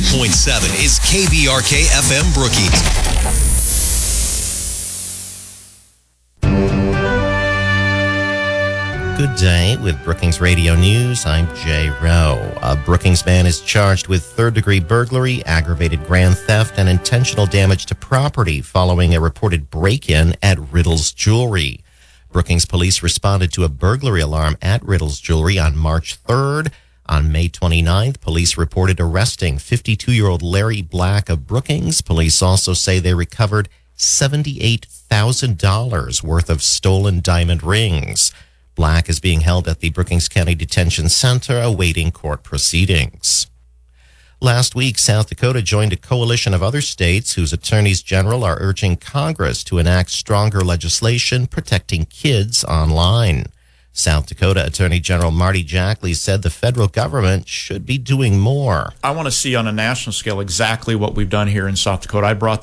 93.7 is KBRK FM Brookings. Good day with Brookings Radio News. I'm Jay Rowe. A Brookings man is charged with third-degree burglary, aggravated grand theft, and intentional damage to property following a reported break-in at Riddle's Jewelry. Brookings police responded to a burglary alarm at Riddle's Jewelry on March 3rd. On May 29th, police reported arresting 52-year-old Larry Black of Brookings. Police also say they recovered $78,000 worth of stolen diamond rings. Black is being held at the Brookings County Detention Center awaiting court proceedings. Last week, South Dakota joined a coalition of other states whose attorneys general are urging Congress to enact stronger legislation protecting kids online. South Dakota Attorney General Marty Jackley said the federal government should be doing more. I want to see on a national scale exactly what we've done here in South Dakota. I brought